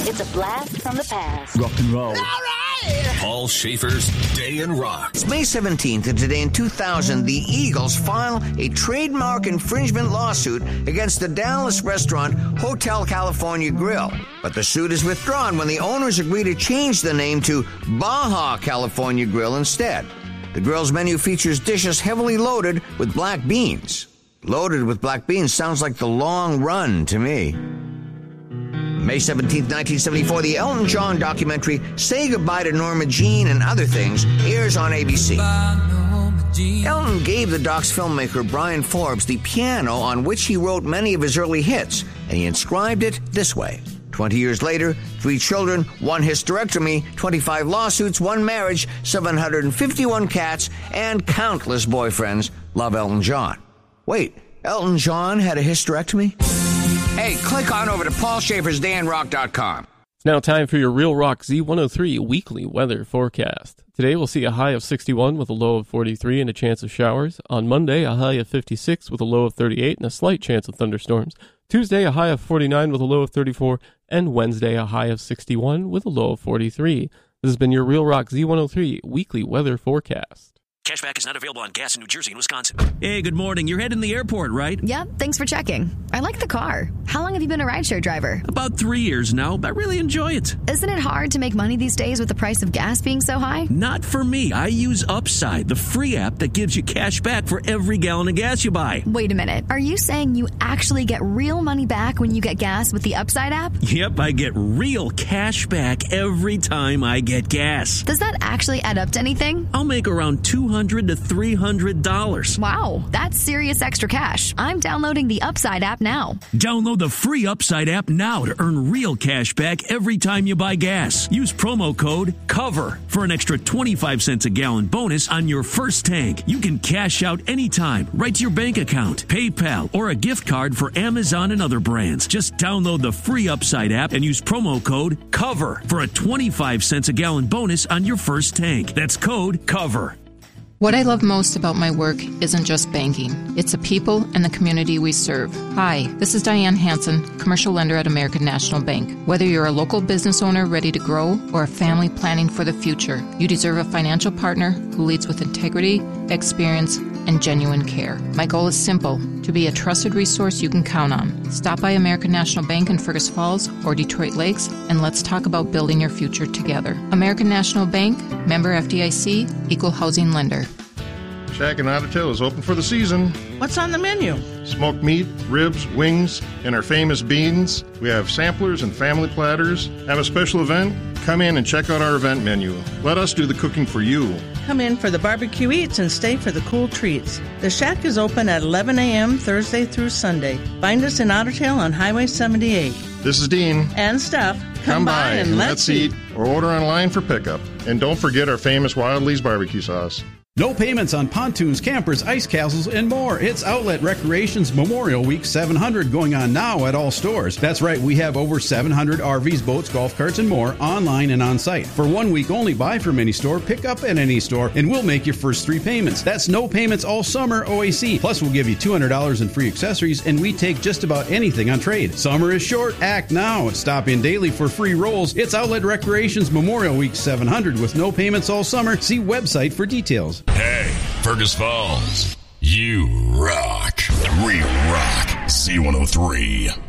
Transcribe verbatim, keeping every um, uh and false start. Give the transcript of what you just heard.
It's a blast from the past. Rock and roll. All right! Paul Schaefer's Day in Rock. It's May seventeenth, and today in two thousand, the Eagles file a trademark infringement lawsuit against the Dallas restaurant Hotel California Grill. But the suit is withdrawn when the owners agree to change the name to Baja California Grill instead. The grill's menu features dishes heavily loaded with black beans. Loaded with black beans sounds like The Long Run to me. May seventeenth, nineteen seventy-four, the Elton John documentary Say Goodbye to Norma Jean and Other Things airs on A B C. Elton gave the doc's filmmaker Brian Forbes the piano on which he wrote many of his early hits, and he inscribed it this way. Twenty years later, three children, one hysterectomy, twenty-five lawsuits, one marriage, seven hundred fifty-one cats, and countless boyfriends love Elton John. Wait, Elton John had a hysterectomy? Hey, click on over to paul schafers day in rock dot com. It's now time for your Real Rock Z one oh three weekly weather forecast. Today we'll see a high of sixty-one with a low of forty-three and a chance of showers. On Monday, a high of fifty-six with a low of thirty-eight and a slight chance of thunderstorms. Tuesday, a high of forty-nine with a low of thirty-four. And Wednesday, a high of sixty-one with a low of forty-three. This has been your Real Rock Z one oh three weekly weather forecast. Cashback is not available on gas in New Jersey and Wisconsin. Hey, good morning. You're heading to the airport, right? Yep, thanks for checking. I like the car. How long have you been a rideshare driver? About three years now. I really enjoy it. Isn't it hard to make money these days with the price of gas being so high? Not for me. I use Upside, the free app that gives you cash back for every gallon of gas you buy. Wait a minute. Are you saying you actually get real money back when you get gas with the Upside app? Yep, I get real cash back every time I get gas. Does that actually add up to anything? I'll make around two hundred dollars to three hundred dollars. Wow, that's serious extra cash. I'm downloading the Upside app now. Download the free Upside app now to earn real cash back every time you buy gas. Use promo code COVER for an extra twenty-five cents a gallon bonus on your first tank. You can cash out anytime, right to your bank account, PayPal, or a gift card for Amazon and other brands. Just download the free Upside app and use promo code COVER for a twenty-five cents a gallon bonus on your first tank. That's code COVER. What I love most about my work isn't just banking. It's the people and the community we serve. Hi, this is Diane Hansen, commercial lender at American National Bank. Whether you're a local business owner ready to grow or a family planning for the future, you deserve a financial partner who leads with integrity, experience, and genuine care. My goal is simple, to be a trusted resource you can count on. Stop by American National Bank in Fergus Falls or Detroit Lakes, and let's talk about building your future together. American National Bank, member F D I C, equal housing lender. Shack and Ottatel is open for the season. What's on the menu? Smoked meat, ribs, wings, and our famous beans. We have samplers and family platters. Have a special event? Come in and check out our event menu. Let us do the cooking for you. Come in for the barbecue eats and stay for the cool treats. The Shack is open at eleven a.m. Thursday through Sunday. Find us in Ottatel on Highway seventy-eight. This is Dean. And Steph. Come, Come by, by and, and let's eat. eat. Or order online for pickup. And don't forget our famous Wild Lee's barbecue sauce. No payments on pontoons, campers, ice castles, and more. It's Outlet Recreation's Memorial Week seven hundred going on now at all stores. That's right, we have over seven hundred R Vs, boats, golf carts, and more online and on site. For one week only, buy from any store, pick up at any store, and we'll make your first three payments. That's no payments all summer O A C. Plus, we'll give you two hundred dollars in free accessories, and we take just about anything on trade. Summer is short. Act now. Stop in daily for free rolls. It's Outlet Recreation's Memorial Week seven hundred with no payments all summer. See website for details. Hey, Fergus Falls, you rock. We rock Z one oh three.